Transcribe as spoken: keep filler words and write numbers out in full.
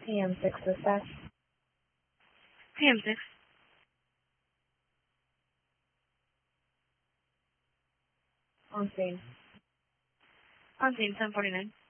P M six dispatch. P M six. On scene. On scene, seven forty-nine.